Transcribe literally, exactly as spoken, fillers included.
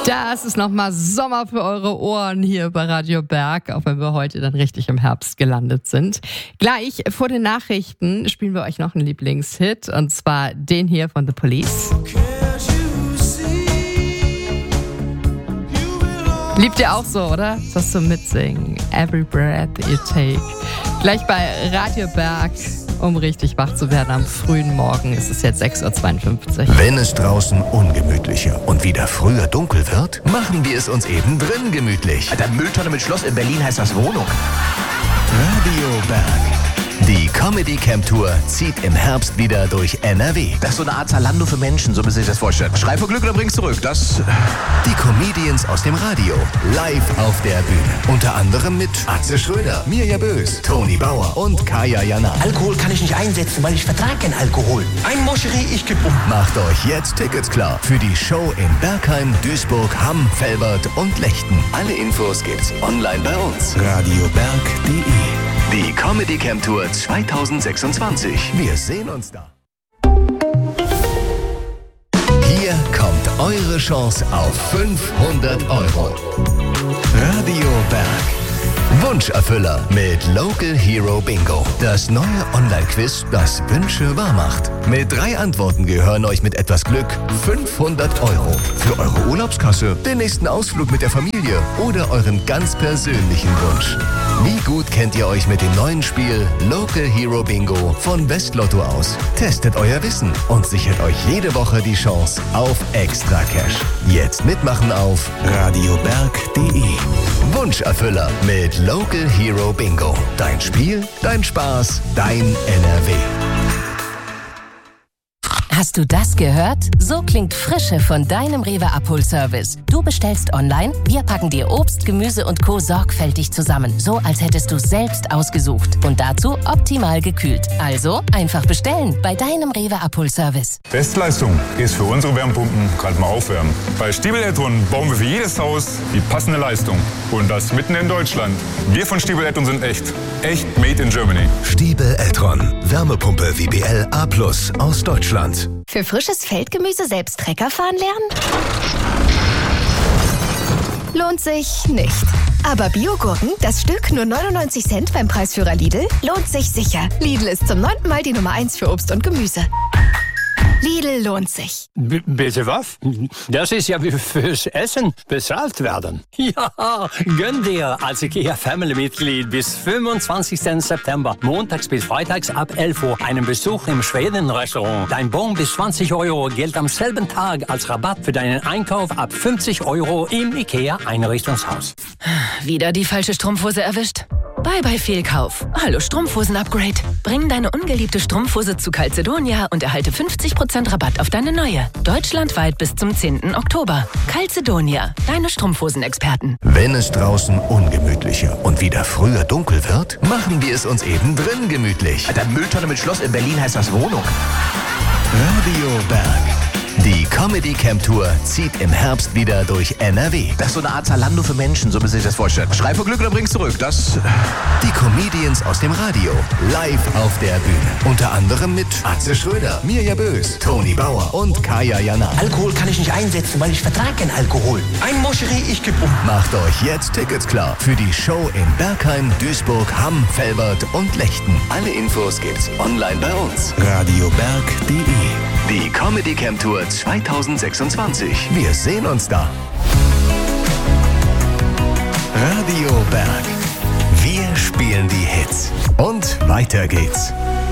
Das ist nochmal Sommer für eure Ohren hier bei Radio Berg, auch wenn wir heute dann richtig im Herbst gelandet sind. Gleich vor den Nachrichten spielen wir euch noch einen Lieblingshit, und zwar den hier von The Police. Liebt ihr auch so, oder? Das so mitsingen. Every breath you take. Gleich bei Radio Berg, um richtig wach zu werden am frühen Morgen. Ist es jetzt sechs Uhr zweiundfünfzig. Wenn es draußen ungemütlicher und wieder früher dunkel wird, machen wir es uns eben drin gemütlich. Alter, Mülltonne mit Schloss in Berlin heißt das Wohnung. Radio Berg. Die Comedy Camp Tour zieht im Herbst wieder durch N R W. Das ist so eine Art Zalando für Menschen, so müsst ihr sich das vorstellen. Schrei vor Glück oder bring's zurück, das... Die Comedians aus dem Radio, live auf der Bühne. Unter anderem mit Atze Schröder, Mirja Bös, Toni Bauer und Kaya Jana. Alkohol kann ich nicht einsetzen, weil ich vertrage keinen Alkohol. Ein Moscherie, ich geb um. Macht euch jetzt Tickets klar für die Show in Bergheim, Duisburg, Hamm, Velbert und Lechten. Alle Infos gibt's online bei uns. radioberg punkt de. Die Comedy Camp Tour zweitausendsechsundzwanzig. Wir sehen uns da. Hier kommt eure Chance auf fünfhundert Euro. Radio Berg. Wunscherfüller mit Local Hero Bingo. Das neue Online-Quiz, das Wünsche wahr macht. Mit drei Antworten gehören euch mit etwas Glück fünfhundert Euro. Für eure Urlaubskasse, den nächsten Ausflug mit der Familie oder euren ganz persönlichen Wunsch. Wie gut kennt ihr euch mit dem neuen Spiel Local Hero Bingo von Westlotto aus? Testet euer Wissen und sichert euch jede Woche die Chance auf Extra Cash. Jetzt mitmachen auf radioberg punkt de. Wunscherfüller mit Local Hero Bingo. Dein Spiel, dein Spaß, dein N R W. Hast du das gehört? So klingt Frische von deinem Rewe-Abholservice. Du bestellst online, wir packen dir Obst, Gemüse und Co. sorgfältig zusammen. So, als hättest du selbst ausgesucht. Und dazu optimal gekühlt. Also einfach bestellen bei deinem Rewe-Abholservice. Bestleistung ist für unsere Wärmepumpen gerade mal aufwärmen. Bei Stiebel Eltron bauen wir für jedes Haus die passende Leistung. Und das mitten in Deutschland. Wir von Stiebel Eltron sind echt. Echt made in Germany. Stiebel Eltron. Wärmepumpe W B L A plus aus Deutschland. Für frisches Feldgemüse selbst Trecker fahren lernen? Lohnt sich nicht. Aber Biogurken, das Stück nur neunundneunzig Cent beim Preisführer Lidl, lohnt sich sicher. Lidl ist zum neunten Mal die Nummer eins für Obst und Gemüse. Lidl lohnt sich. B- bitte was? Das ist ja wie fürs Essen bezahlt werden. Ja, gönn dir als IKEA Family-Mitglied bis fünfundzwanzigsten September, montags bis freitags ab elf Uhr, einen Besuch im Schweden-Restaurant. Dein Bon bis zwanzig Euro gilt am selben Tag als Rabatt für deinen Einkauf ab fünfzig Euro im IKEA-Einrichtungshaus. Wieder die falsche Strumpfhose erwischt? Bye bye Fehlkauf. Hallo Strumpfhosen-Upgrade. Bring deine ungeliebte Strumpfhose zu Calzedonia und erhalte fünfzig Prozent Rabatt auf deine neue. Deutschlandweit bis zum zehnten Oktober. Calzedonia, deine Strumpfhosenexperten. Wenn es draußen ungemütlicher und wieder früher dunkel wird, machen wir es uns eben drin gemütlich. Alter, Mülltonne mit Schloss in Berlin heißt das Wohnung. Radio Berg. Die Comedy Camp Tour zieht im Herbst wieder durch N R W. Das ist so eine Art Zalando für Menschen, so müsst ihr sich das vorstellen. Schrei vor Glück oder bring's zurück, das... Die Comedians aus dem Radio, live auf der Bühne. Unter anderem mit Atze Schröder, Mirja Bös, Toni Bauer und Kaya Jana. Alkohol kann ich nicht einsetzen, weil ich vertrage keinen Alkohol. Ein Moscherie, ich geb um. Macht euch jetzt Tickets klar für die Show in Bergheim, Duisburg, Hamm, Velbert und Lechten. Alle Infos gibt's online bei uns. radioberg punkt de. Die Comedy Camp Tour zweitausendsechsundzwanzig. Wir sehen uns da. Radio Berg. Wir spielen die Hits. Und weiter geht's.